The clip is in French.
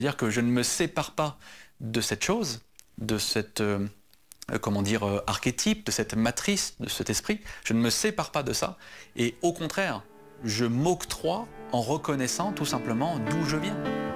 C'est-à-dire que je ne me sépare pas de cette chose, de cette archétype, de cette matrice, de cet esprit. Je ne me sépare pas de ça. Et au contraire, je m'octroie en reconnaissant tout simplement d'où je viens.